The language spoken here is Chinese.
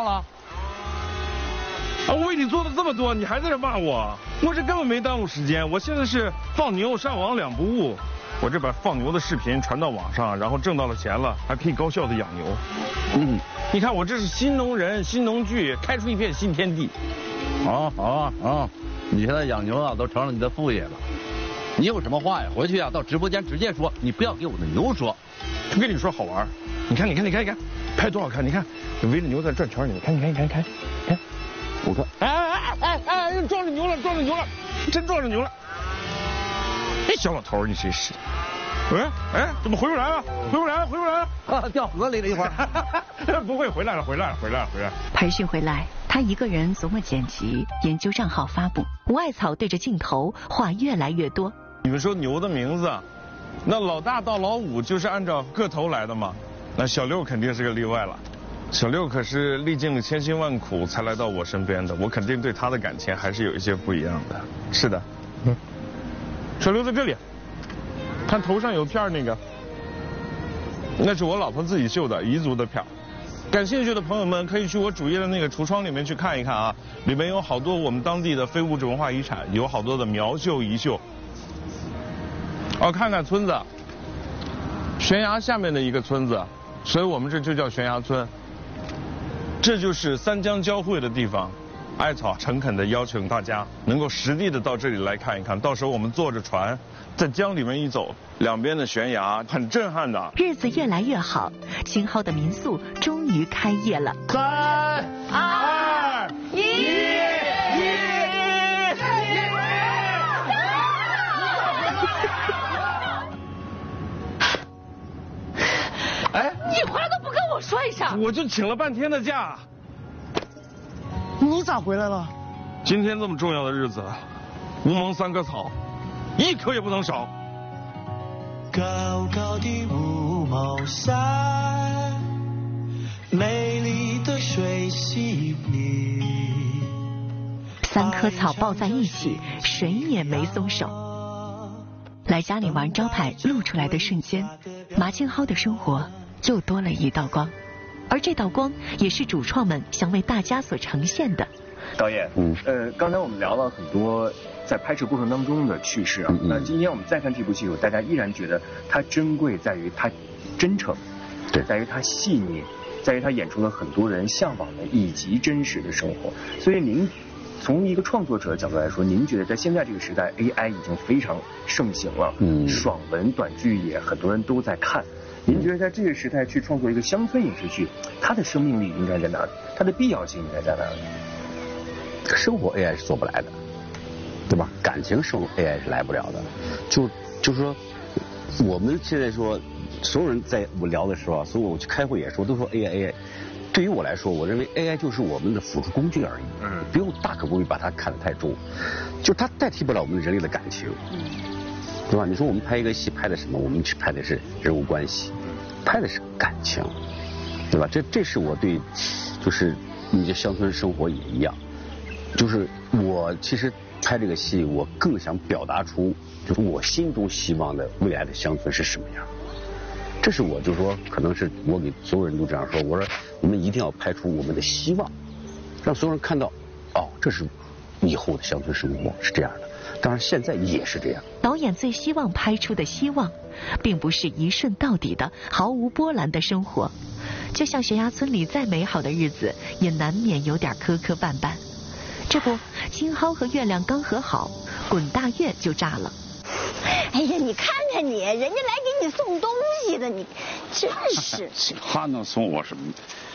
样了？ 啊，我为你做了这么多，你还在这骂我？我这根本没耽误时间，我现在是放牛上网两不误。我这把放牛的视频传到网上，然后挣到了钱了，还可以高效的养牛。你看我这是新农人、新农具，开出一片新天地。 好啊，你现在养牛啊，都成了你的副业了。你有什么话呀？回去啊，到直播间直接说，你不要给我的牛说。 就跟你说好玩，你看，拍多好看！你看，围着牛在转圈里，你看，我看，哎，撞着牛了，真撞着牛了！哎，小老头，你真是，哎，怎么回不来了？ 啊，掉河里了一会儿。 不会，回来了。 培训回来，他一个人琢磨剪辑，研究账号发布。吴艾草对着镜头话越来越多。 你们说牛的名字，那老大到老五就是按照个头来的嘛？那小六肯定是个例外了。小六可是历尽了千辛万苦才来到我身边的，我肯定对他的感情还是有一些不一样的。是的，小六在这里，看头上有片那个，那是我老婆自己绣的彝族的片。感兴趣的朋友们可以去我主页的那个橱窗里面去看一看啊，里面有好多我们当地的非物质文化遗产，有好多的苗绣、彝绣。看看村子，悬崖下面的一个村子，所以我们这就叫悬崖村。这就是三江交汇的地方，艾草诚恳地邀请大家能够实地的到这里来看一看，到时候我们坐着船在江里面一走，两边的悬崖很震撼的。 日子越来越好，青蒿的民宿终于开业了。 3、2、1。 哎，你话都不跟我说一声， 我就请了半天的假。 你咋回来了？ 今天这么重要的日子，乌蒙3棵草，一棵也不能少。 高高的乌蒙山，美丽的水洗礼。 3棵草抱在一起，谁也没松手。来家里玩招牌露出来的瞬间，马青蒿的生活又多了一道光，而这道光也是主创们想为大家所呈现的。 导演，刚才我们聊了很多在拍摄过程当中的趣事啊，那今天我们再看这部戏，大家依然觉得它珍贵在于它真诚， 对， 在于它细腻，在于它演出了很多人向往的以及真实的生活。所以您从一个创作者的角度来说，您觉得在现在这个时代 ，AI 已经非常盛行了，爽文短剧也很多人都在看。您觉得在这个时代去创作一个乡村影视剧，它的生命力应该在哪里？它的必要性应该在哪里？ 生活 AI 是做不来的，对吧？感情生活 AI 是来不了的。就是说，我们现在说，所有人在我聊的时候啊，所有我去开会也说，都说 AI。对于我来说，我认为 AI 就是我们的辅助工具而已，不用大可不必把它看得太重，就它代替不了我们人类的感情，对吧？你说我们拍一个戏拍的什么？我们去拍的是人物关系，拍的是感情，对吧？这是我对，就是你这乡村生活也一样，就是我其实拍这个戏，我更想表达出，就是我心中希望的未来的乡村是什么样。这是我就说，可能是我给所有人都这样说，我说我们一定要拍出我们的希望，让所有人看到，哦，这是以后的乡村生活是这样的。当然现在也是这样。 导演最希望拍出的希望，并不是一瞬到底的毫无波澜的生活，就像悬崖村里再美好的日子，也难免有点磕磕绊绊。这不，青蒿和月亮刚和好，滚大月就炸了。 哎呀，你看看你，人家来给你送东西的，你真是。 他能送我什么？